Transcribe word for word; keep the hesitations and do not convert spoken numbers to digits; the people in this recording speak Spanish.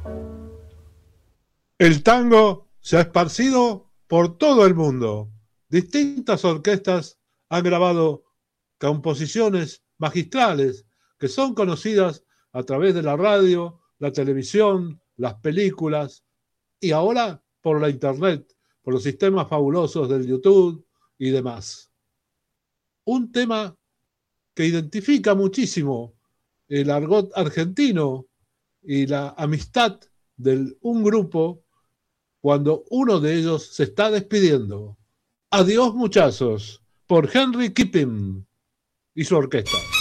El tango se ha esparcido por todo el mundo. Distintas orquestas han grabado composiciones magistrales que son conocidas a través de la radio, la televisión, las películas y ahora por la internet, por los sistemas fabulosos del YouTube y demás. Un tema que identifica muchísimo el argot argentino y la amistad de un grupo cuando uno de ellos se está despidiendo. Adiós muchachos, por Henry Kipping y su orquesta.